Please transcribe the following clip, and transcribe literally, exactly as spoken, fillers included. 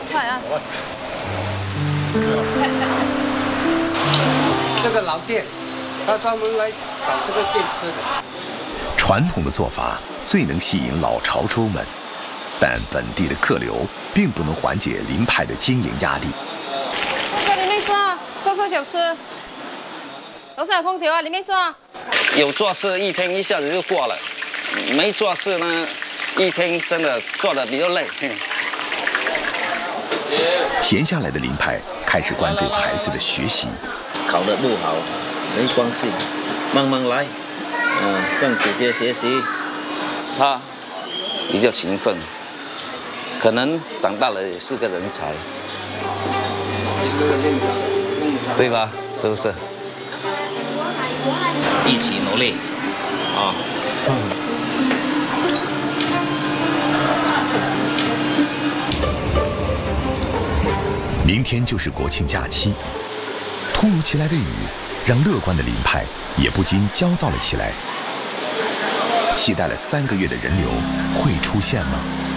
菜啊。 这个老店，他专门来找这个店吃的。 传统的做法最能吸引老潮州们，但本地的客流并不能缓解林派的经营压力。 在里面坐，多说小吃。楼上有空调啊，里面坐。 有做事一天一下子就过了，没做事呢，一天真的做得比较累。 闲下来的林派开始关注孩子的学习。 考得不好没关系，慢慢来，嗯，向姐姐学习。 他比较勤奋，可能长大了也是个人才，对吧？是不是？ 一起努力，啊。 明天就是国庆假期，突如其来的雨让乐观的林派也不禁焦躁了起来。期待了三个月的人流会出现吗？